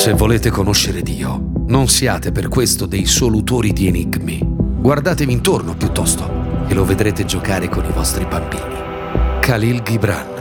Se volete conoscere Dio, non siate per questo dei solutori di enigmi. Guardatevi intorno piuttosto e lo vedrete giocare con i vostri bambini. Khalil Gibran.